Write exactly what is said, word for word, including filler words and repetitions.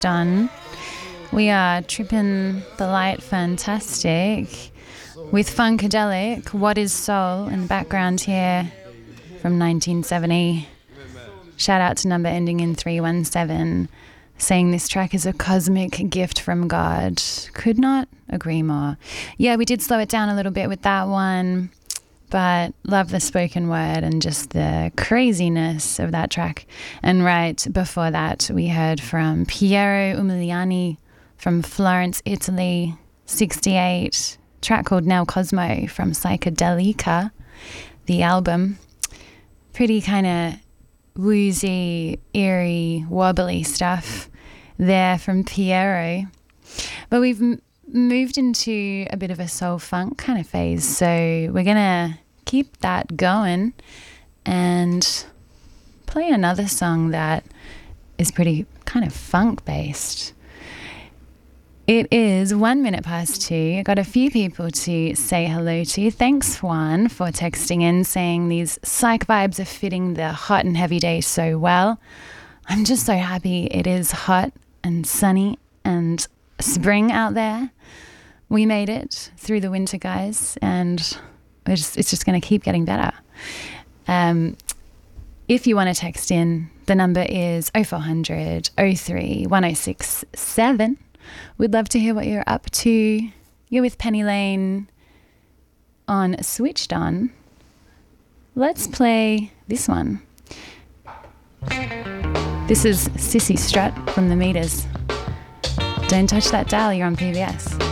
Switched On. We are tripping the light fantastic with Funkadelic, What is Soul, in the background here from nineteen seventy. Shout out to number ending in three one seven, saying this track is a cosmic gift from God. Could not agree more. Yeah, we did slow it down a little bit with that one, but love the spoken word and just the craziness of that track. And right before that, we heard from Piero Umiliani from Florence, Italy, sixty-eight, track called Nel Cosmo from Psychedelica, the album. Pretty kind of woozy, eerie, wobbly stuff there from Piero. But we've m- moved into a bit of a soul funk kind of phase, so we're going to keep that going and play another song that is pretty kind of funk based. It is one minute past two. I got a few people to say hello to. Thanks, Juan, for texting in saying these psych vibes are fitting the hot and heavy day so well. I'm just so happy it is hot and sunny and spring out there. We made it through the winter, guys, and we're just, it's just going to keep getting better. Um, if you want to text in, the number is oh four hundred, oh three, one oh six seven. We'd love to hear what you're up to. You're with Penny Lane on Switched On. Let's play this one. This is Sissy Strut from The Meters. Don't touch that dial, you're on P B S.